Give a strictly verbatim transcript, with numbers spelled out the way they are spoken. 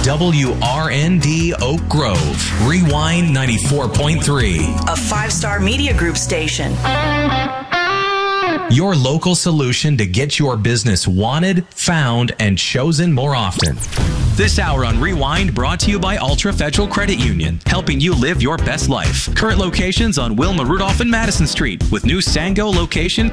W R N D Oak Grove. Rewind ninety-four point three. A five-star media group station. Your local solution to get your business wanted, found, and chosen more often. This hour on Rewind brought to you by Ultra Federal Credit Union, helping you live your best life. Current locations on Wilma Rudolph and Madison Street, with new Sango location